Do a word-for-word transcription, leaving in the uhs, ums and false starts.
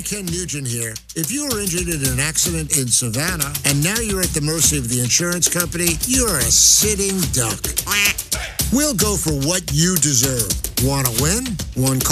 Ken Nugent here. If you were injured in an accident in Savannah and now you're at the mercy of the insurance company, you're a sitting duck. We'll go for what you deserve. Want to win? One call.